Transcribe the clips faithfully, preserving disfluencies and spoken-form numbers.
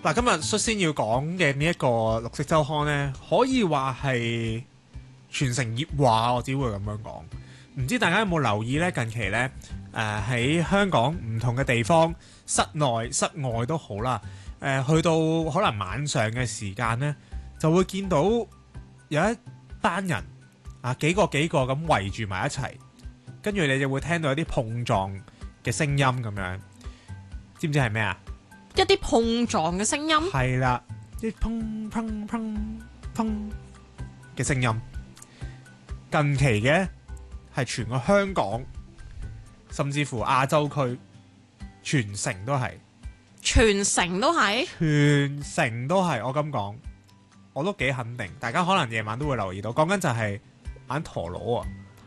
嗱，今日率先要講嘅呢一個綠色週刊呢，可以話係全城熱話，我只會咁樣講。唔知大家有冇留意呢？近期呢，誒、呃、喺香港唔同嘅地方，室內、室外都好啦。誒、呃、去到可能晚上嘅時間呢，就會見到有一班人啊，幾個幾個咁圍住埋一齊，跟住你就會聽到一啲碰撞嘅聲音咁樣。知唔知係咩啊？ 一啲碰撞嘅聲音， 係啦，啲砰砰砰砰嘅聲音。近期嘅係全個香港，甚至乎亞洲區，全城都係， 全城都係， 全城都係。我咁講，我都幾肯定。大家可能夜晚都會留意到，講緊就係玩陀螺啊！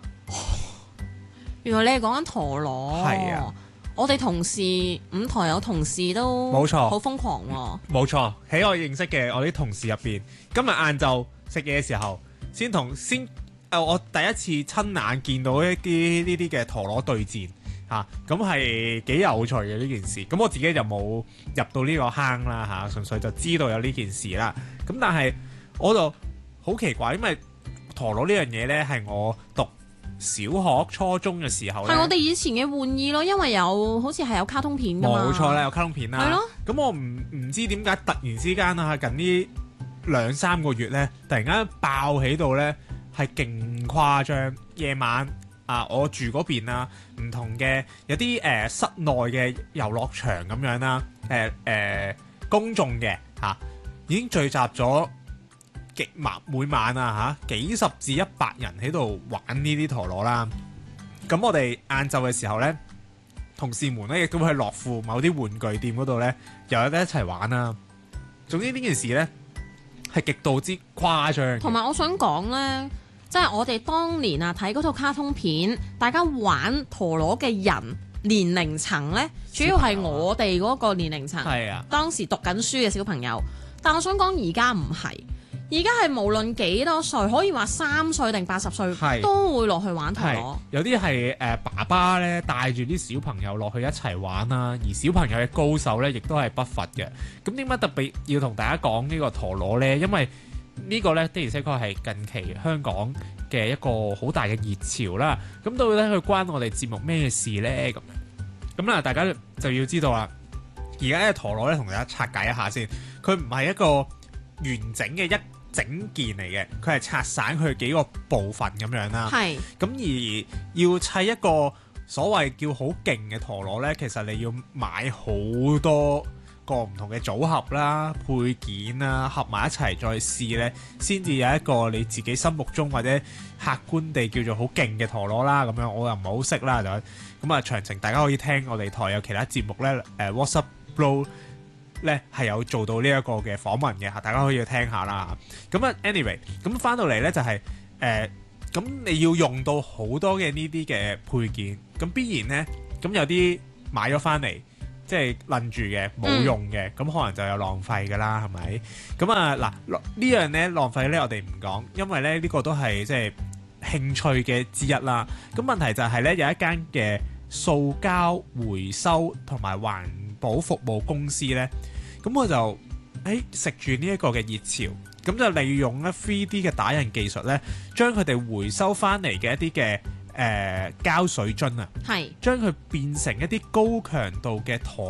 原來你係講緊陀螺， 係啊。 我哋同事五台有同事都冇錯， 好瘋狂喎。 冇錯，喺我認識嘅我啲同事入邊，今日晏晝食嘢嘅時候，先同先誒、呃，我第一次親眼見到一啲呢啲嘅陀螺對戰嚇，咁係幾有趣嘅呢件事。咁我自己就冇入到呢個坑啦嚇、啊，純粹就知道有呢件事啦。咁但係我就好奇怪，因為陀螺呢樣嘢呢係我讀小學、初中嘅時候咧， 係我哋以前嘅玩意咯，因為有好似係有卡通片㗎嘛。 冇錯啦，有卡通片啦。 係咯。 咁我唔唔知點解突然之間啊，近呢兩三個月咧，突然間爆起到咧係勁誇張。夜晚啊，我住嗰邊啊，唔同嘅有啲誒、呃、室內嘅遊樂場咁樣啦，誒、呃、誒、呃、公眾嘅嚇、啊，已經聚集咗。極晚每晚啊嚇，幾十至一百人喺度玩呢啲陀螺啦。咁我哋晏晝嘅時候呢，同事們咧亦都會去樂富某啲玩具店嗰度呢，又有得一齊玩啦。總之呢件事呢，係極度之誇張。 同埋我想講呢，即係我哋當年啊睇嗰套卡通片，大家玩陀螺嘅人年齡層呢，主要係我哋嗰個年齡層。 係啊， 當時讀緊書嘅小朋友。但我想講而家唔係。而家係無論幾多歲，可以話三歲定八十歲都會落去玩陀螺。 有啲係誒爸爸咧帶住啲小朋友落去一齊玩啦，而小朋友嘅高手咧亦都係不乏嘅。咁點解特別要同大家講呢個陀螺呢？因為呢個咧的而且確係近期香港嘅一個好大嘅熱潮啦。咁到底佢關我哋節目咩事呢？咁樣咁啦，大家就要知道啦。而家嘅陀螺咧，同大家拆解一下先。佢唔係一個完整嘅一整件嚟嘅，佢係拆散佢幾個部分咁樣啦。 係。咁而要砌一個所謂叫好勁嘅陀螺呢，其實你要買好多個唔同嘅組合啦、配件啦，合埋一齊再試呢，先至有一個你自己心目中或者客觀地叫做好勁嘅陀螺啦。咁樣我又唔係好識啦，就咁啊。詳情大家可以聽我哋台有其他節目呢，誒 WhatsApp Blow咧係有做到呢一個嘅訪問嘅，大家可以去聽下啦。咁啊 anyway， 咁翻到嚟咧就係誒咁你要用到好多嘅呢啲嘅配件，咁必然咧咁有啲買咗翻嚟即係撚住嘅冇用嘅，咁、嗯、可能就有浪費噶啦，係咪？咁啊嗱呢樣咧浪費咧我哋唔講，因為咧呢、呢個都係即係興趣嘅之一啦。咁問題就係咧有一間嘅塑膠回收同埋環保服務公司咧，咁我就誒食住呢一個嘅熱潮，咁就利用咧 三 D 嘅打印技術咧，將佢哋回收翻嚟嘅一啲嘅誒膠水樽啊，係將佢變成一啲高強度嘅陀